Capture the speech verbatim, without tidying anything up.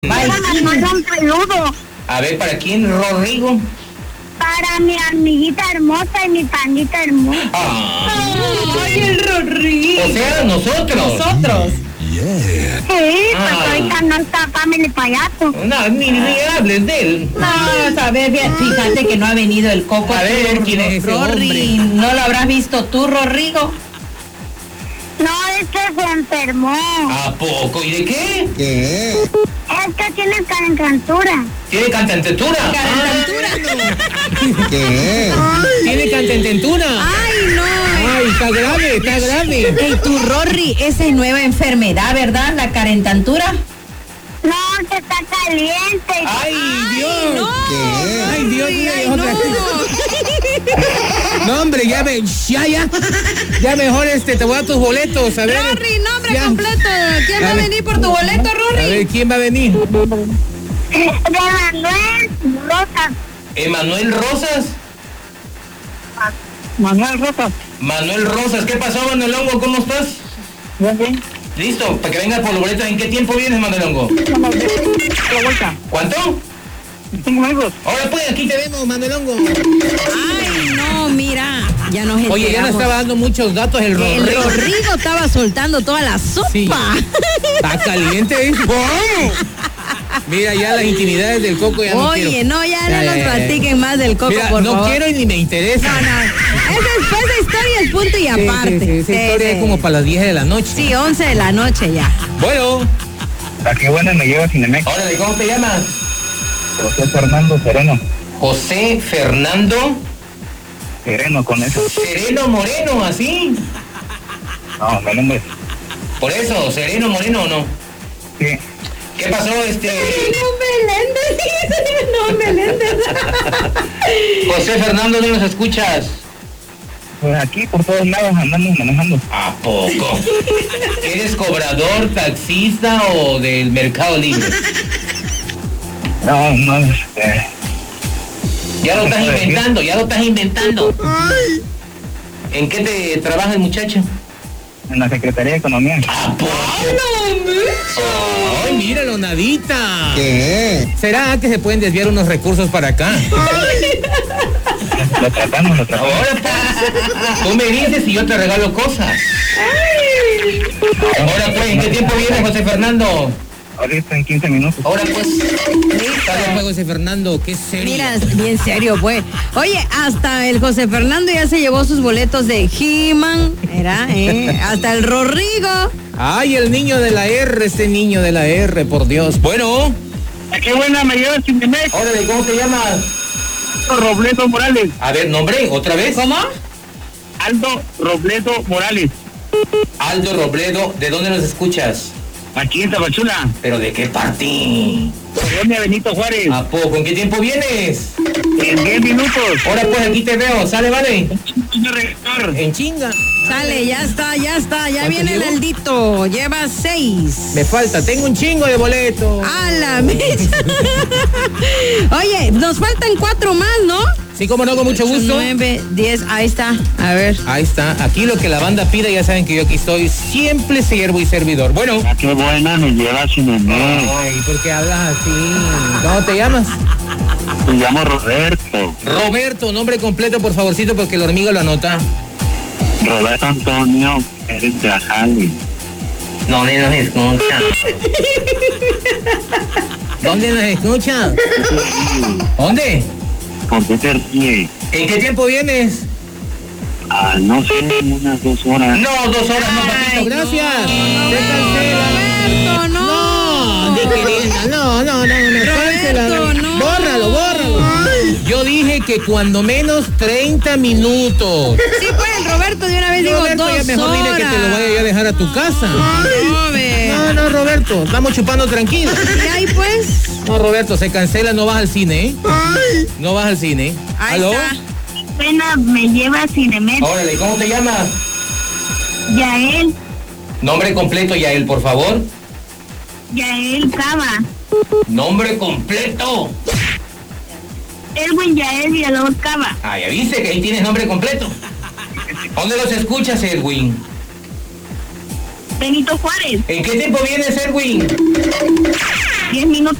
Manda un saludo. A ver, ¿para quién, Rodrigo? Para mi amiguita hermosa y mi pandita hermosa. Ah. Ay, el Rodrigo. O sea, nosotros. Nosotros. Yeah. Sí, pues Ah. ahorita no está Family Payaso. No, ni, ni hables de él. No, a ver, fíjate que no ha venido el Coco. A ver, tú, ¿quién es ese Rory. hombre? ¿No lo habrás visto tú, Rodrigo? No, es que se enfermó. ¿A poco? ¿Y de qué? ¿Qué? Es que tiene calentura. ¿Tiene cantantetura? ¿Qué? ¿Tiene cantententura? Ay, no. Ay, está grave, está grave. Ey, tú, Rory, esa es nueva enfermedad, ¿verdad? La carentantura. No, que está caliente. ¡Ay, Dios! No. ¿Qué? Ay, Dios mío, Ay, otra no. No, hombre, ya me, ya, ya, ya mejor este, te voy a dar tus boletos, a ver. Rory, nombre Ya. completo. ¿Quién va a A ver. venir por tu boleto, A Rory? ver, ¿quién va a venir? De Manuel Rosas. ¿Emanuel Rosas? Manuel Rosas. Manuel Rosas, ¿qué pasó, Manuel Hongo? ¿Cómo estás? Bien, bien. Listo, para que vengas por los boletos. ¿En qué tiempo vienes, Manuel Hongo? La vuelta. ¿Cuánto? Tengo amigos. Ahora pues, aquí te vemos, Manuel Hongo. Ay, no, mira. Ya nos enteramos. Oye, ya nos estaba dando muchos datos el El Rodrigo. Rodrigo estaba soltando toda la sopa. Sí. Está caliente, ¿eh? Mira, ya las intimidades del Coco ya no Oye, quiero. no, ya, Ya, no ya, nos ya, ya. platiquen más del Coco, Mira, por no favor. quiero y ni me interesa. No, no. Esa, esa historia es punto y Sí, aparte. sí, sí, esa Sí, historia sí. es como para las diez de la noche. Sí, once de la noche ya. Bueno, ¿A qué buena me lleva Cinemex? Órale, ¿cómo te llamas? José Fernando Sereno. José Fernando Sereno con eso. Sereno Moreno, ¿así? No, mi nombre. Por eso, Sereno Moreno, ¿o no? Sí. ¿Qué pasó, este? No, Meléndez. José Fernando, ¿dónde nos escuchas? Pues aquí por todos lados andamos manejando. ¿A poco? ¿Eres cobrador, taxista o del Mercado Libre? No, no, este. Ya lo estás ¿Cómo puede inventando, ya lo estás inventando. ¿En qué te trabaja el muchacho? En la Secretaría de Economía. ¿A poco? ay, míralo, nadita. ¿Qué? ¿Será que se pueden desviar unos recursos para acá? Lo tratamos, lo tratamos. Ahora pues, tú me dices y yo te regalo cosas. Ahora pues, ¿en qué tiempo vienes, José Fernando? Ahorita en quince minutos. Ahora pues, Dale, pues, José Fernando, qué serio. Mira, bien serio, pues. Oye, hasta el José Fernando ya se llevó sus boletos de He-Man, ¿era? ¿Eh? Hasta el Rodrigo. Ay, el niño de la R, ese niño de la R, por Dios. Bueno, ¿A qué buena me lleva Cinemex? órale, ¿cómo te llamas? Robledo Morales. A ver, nombre, otra vez. ¿Cómo? Aldo Robledo Morales. Aldo Robledo, ¿de dónde nos escuchas? Aquí en Tapachula. ¿Pero de qué parte? Colonia Benito Juárez. ¿A poco? ¿En qué tiempo vienes? En diez minutos. Ahora pues, aquí te veo, ¿sale, vale? Señor rector. en chinga. Sale, ya está, ya está, ya ¿Cuánto viene el llevo? Aldito. Lleva seis. Me falta, tengo un chingo de boletos. A la mecha. Oye, nos faltan cuatro más, ¿no? Sí, como no, con mucho gusto. Nueve, diez, ahí está. A ver. Ahí está, aquí lo que la banda pida, ya saben que yo aquí estoy siempre siervo y servidor. Bueno, ¿A qué buena me lleva Cinemex? ay, ¿por qué hablas así? ¿Cómo te llamas? Me llamo Roberto. Roberto, nombre completo, por favorcito, porque el hormiga lo anota. Roberto Antonio Pérez de Ajali. No, ni nos escucha. ¿Dónde nos escucha? ¿Dónde? ¿Por qué te ríes? ¿En qué tiempo vienes? Ah, no sé, unas dos horas. No, dos horas, no, papito. Gracias. Se cancela. Roberto, no. No, ni queriendo. No, no, no, no. Cancela. Roberto, no. Bórralo, bórralo. Yo dije que cuando menos treinta minutos. Sí, pues, el Roberto de una vez digo Roberto, dos ya mejor horas. dile que te lo vaya yo a dejar a tu casa. No, ve. No, no, Roberto, estamos chupando tranquilo. Y ahí, pues, No, Roberto, se cancela, no vas al cine, ¿eh? No vas al cine. ahí ¿Aló? está. Pena me lleva Cinemex. Órale, ¿cómo te llamas? Yael. Nombre completo, Yael, por favor. Yael Cava. Nombre completo. Edwin Yael Villalobos Cava. Ah, ya viste que ahí tienes nombre completo. ¿Dónde los escuchas, Edwin? Benito Juárez. ¿En qué tiempo vienes, Edwin? diez minutos